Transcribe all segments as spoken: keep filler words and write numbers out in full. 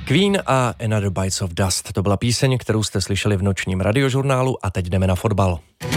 Queen a Another Bites of Dust. To byla píseň, kterou jste slyšeli v nočním radiožurnálu a teď jdeme na fotbal.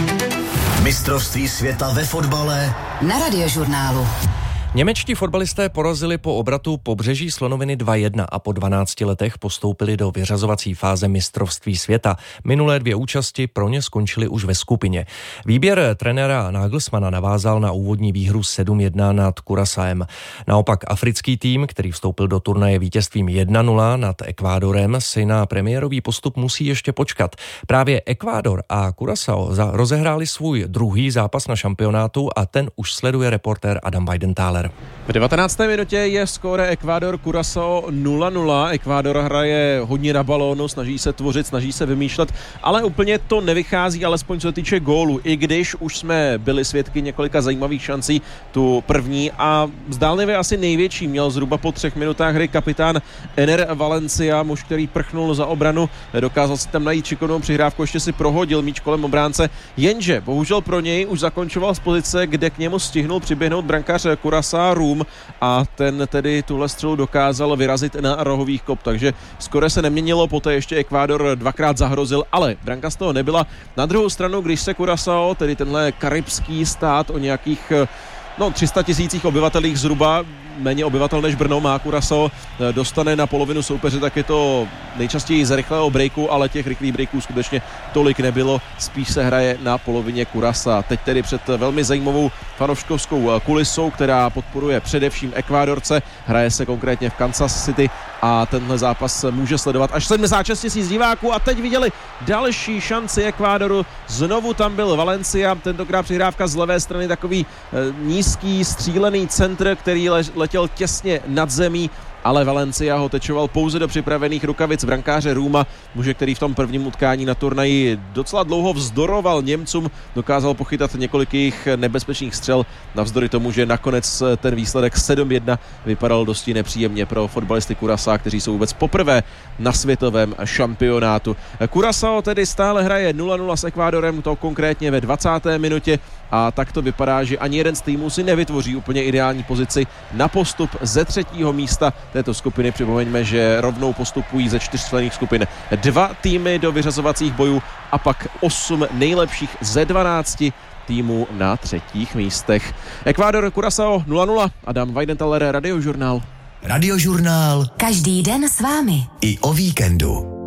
Mistrovství světa ve fotbale na radiožurnálu. Němečtí fotbalisté porazili po obratu Pobřeží Slonoviny dva jedna a po dvanácti letech postoupili do vyřazovací fáze mistrovství světa. Minulé dvě účasti pro ně skončily už ve skupině. Výběr trenéra Nagelsmana navázal na úvodní výhru sedm jedna nad Curaçaem. Naopak africký tým, který vstoupil do turnaje vítězstvím jedna nula nad Ekvádorem, si na premiérový postup musí ještě počkat. Právě Ekvádor a Curaçao rozehráli svůj druhý zápas na šampionátu a ten už sleduje reportér Adam Weidenthaler. V devatenácté minutě je skóre Ekvádor Curaçao nula nula. Ekvádor hraje hodně na balónu, snaží se tvořit, snaží se vymýšlet, ale úplně to nevychází, alespoň co se týče gólu. I když už jsme byli svědky několika zajímavých šancí, tu první a zdánlivě asi největší měl zhruba po třech minutách hry kapitán Ener Valencia, muž, který prchnul za obranu, dokázal si tam najít šikovnou přihrávku, ještě si prohodil míč kolem obránce, jenže bohužel pro něj už zakončoval z pozice, kde k němu stihnul přiběhnout brankář Curaçao Room a ten tedy tuhle střelu dokázal vyrazit na rohových kop, takže skoro se neměnilo, poté ještě Ekvádor dvakrát zahrozil, ale branka z toho nebyla. Na druhou stranu, když se Curaçao, tedy tenhle karibský stát o nějakých no tři sta tisících obyvatelích zhruba, méně obyvatel než Brno má Curaçao, dostane na polovinu soupeře, tak je to nejčastěji z rychlého breaku, ale těch rychlých breaků skutečně tolik nebylo, spíš se hraje na polovině Curaçao. Teď tedy před velmi zajímavou fanouškovskou kulisou, která podporuje především Ekvádorce, hraje se konkrétně v Kansas City a tenhle zápas může sledovat až sedmdesát šest tisíc diváků a teď viděli další šanci Ekvádoru, znovu tam byl Valencia, tentokrát přihrávka z levé strany, takový nízký střílený centr, který letěl těsně nad zemí, ale Valencia ho tečoval pouze do připravených rukavic brankáře Ruma, muže, který v tom prvním utkání na turnaji docela dlouho vzdoroval Němcům, dokázal pochytat několik jejich nebezpečných střel, navzdory tomu, že nakonec ten výsledek sedm jedna vypadal dosti nepříjemně pro fotbalisty Curaçao, kteří jsou vůbec poprvé na světovém šampionátu. Curaçao tedy stále hraje nula nula s Ekvádorem, to konkrétně ve dvacáté minutě a tak to vypadá, že ani jeden z týmů si nevytvoří úplně ideální pozici na postup ze třetího místa této skupiny. Připomeňme, že rovnou postupují ze čtyřčlenných skupin dva týmy do vyřazovacích bojů a pak osm nejlepších ze dvanácti týmů na třetích místech. Ekvádor, Curaçao nula nula. Adam Weidenthaler, Radiožurnál. Radiožurnál. Každý den s vámi. I o víkendu.